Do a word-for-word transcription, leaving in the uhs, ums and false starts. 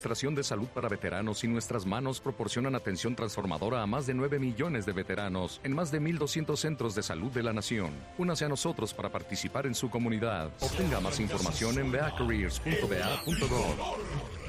Administración de Salud para Veteranos y nuestras manos proporcionan atención transformadora a más de nueve millones de veteranos en más de mil doscientos centros de salud de la nación. Únase a nosotros para participar en su comunidad. Obtenga más información en v a careers punto v a punto gov.